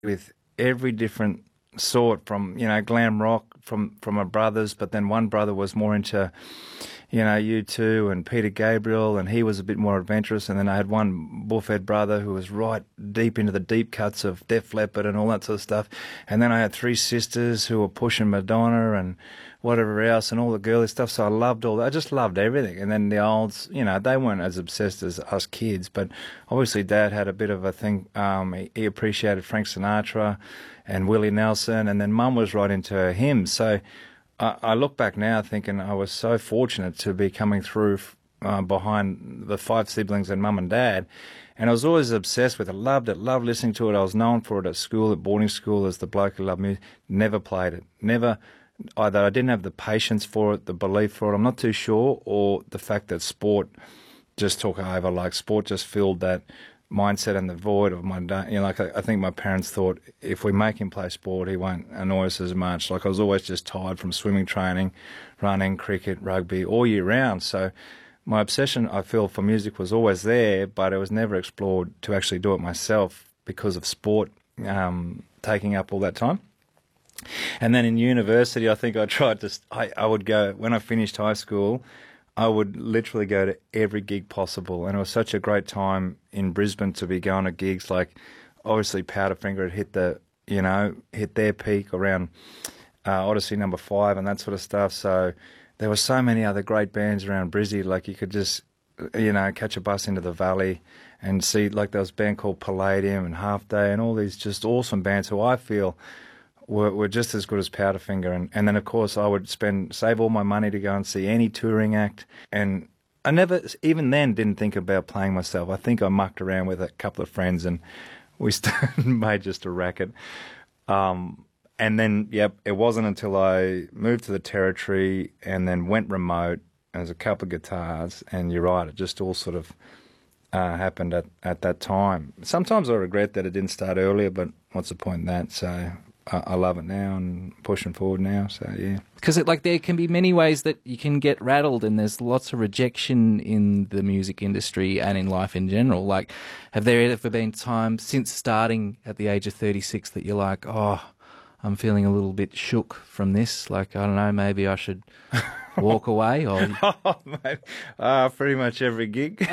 with every different sort from, glam rock from my brothers, but then one brother was more into, U2 and Peter Gabriel, and he was a bit more adventurous. And then I had one bullfed brother who was right deep into the deep cuts of Def Leppard and all that sort of stuff. And then I had three sisters who were pushing Madonna and whatever else and all the girly stuff. So I loved all that. I just loved everything. And then the olds, they weren't as obsessed as us kids, but obviously Dad had a bit of a thing. He appreciated Frank Sinatra and Willie Nelson, and then Mum was right into hymns. So I look back now thinking I was so fortunate to be coming through behind the five siblings and Mum and Dad. And I was always obsessed with it, loved listening to it. I was known for it at school, at boarding school, as the bloke who loved music. Never played it. Never, either I didn't have the patience for it, the belief for it, I'm not too sure, or the fact that sport just took over. Like sport just filled that mindset and the void of my day. I think my parents thought if we make him play sport, he won't annoy us as much. Like I was always just tired from swimming training, running, cricket, rugby, all year round. So my obsession, I feel, for music was always there, but it was never explored to actually do it myself because of sport taking up all that time. And then in university, I think I tried to, I would go, when I finished high school, I would literally go to every gig possible. And it was such a great time in Brisbane to be going to gigs. Like, obviously, Powderfinger had hit their peak around Odyssey No. 5 and that sort of stuff. So there were so many other great bands around Brizzy. Like, you could just, catch a bus into the valley and see, like, there was a band called Palladium and Half Day and all these just awesome bands who I feel were just as good as Powderfinger. And then, of course, I would save all my money to go and see any touring act. And I never, even then, didn't think about playing myself. I think I mucked around with a couple of friends and we made just a racket. And then, it wasn't until I moved to the Territory and then went remote. There was a couple of guitars, and you're right, it just all sort of happened at that time. Sometimes I regret that it didn't start earlier, but what's the point in that? So I love it now and pushing forward now, so yeah. Because there can be many ways that you can get rattled, and there's lots of rejection in the music industry and in life in general. Like, have there ever been times since starting at the age of 36 that you're like, oh, I'm feeling a little bit shook from this? Like, I don't know, maybe I should walk away? Or Oh, mate, pretty much every gig.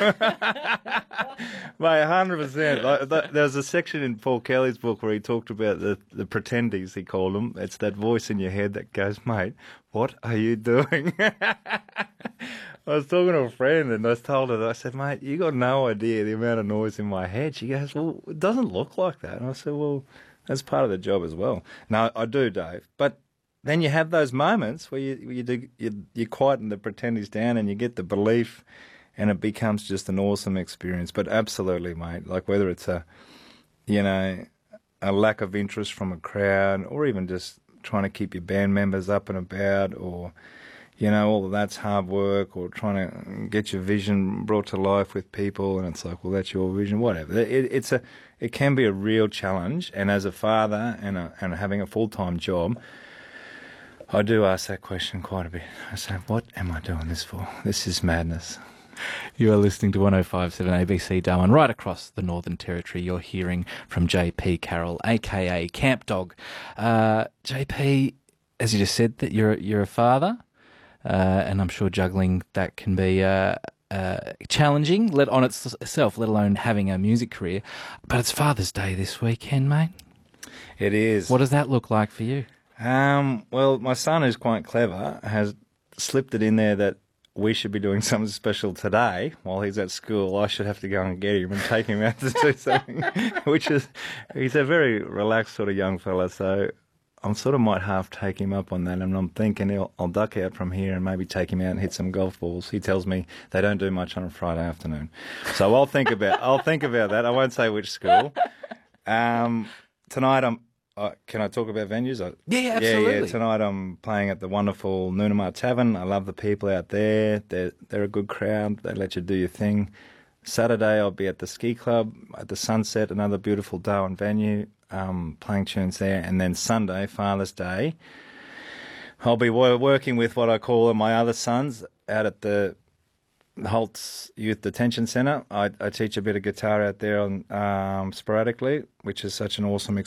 Mate, 100%. There's a section in Paul Kelly's book where he talked about the pretendies, he called them. It's that voice in your head that goes, mate, what are you doing? I was talking to a friend and I told her, I said, mate, you got no idea the amount of noise in my head. She goes, well, it doesn't look like that. And I said, well, that's part of the job as well. No, I do, Dave. But then you have those moments where you quieten the pretendies down and you get the belief, and it becomes just an awesome experience. But absolutely, mate, like whether it's a lack of interest from a crowd, or even just trying to keep your band members up and about, or, all of that's hard work, or trying to get your vision brought to life with people, and it's like, well, that's your vision, whatever. It can be a real challenge, and as a father and having a full-time job, I do ask that question quite a bit. I say, what am I doing this for? This is madness. You are listening to 105.7 ABC Darwin, right across the Northern Territory. You're hearing from JP Carroll, a.k.a. Camp Dog. JP, as you just said, that you're a father, and I'm sure juggling that can be challenging on itself, let alone having a music career. But it's Father's Day this weekend, mate. It is. What does that look like for you? Well, my son, who's quite clever, has slipped it in there that we should be doing something special today while he's at school. I should have to go and get him and take him out to do something, he's a very relaxed sort of young fella, so I sort of might half take him up on that, and I'm thinking I'll duck out from here and maybe take him out and hit some golf balls. He tells me they don't do much on a Friday afternoon. So I'll think about that. I won't say which school. Tonight can I talk about venues? Yeah, absolutely. Yeah. Tonight I'm playing at the wonderful Noonamar Tavern. I love the people out there. They're a good crowd. They let you do your thing. Saturday I'll be at the Ski Club at the Sunset, another beautiful Darwin venue, playing tunes there. And then Sunday, Father's Day, I'll be working with what I call my other sons out at the Holtz Youth Detention Centre. I teach a bit of guitar out there sporadically, which is such an awesome experience.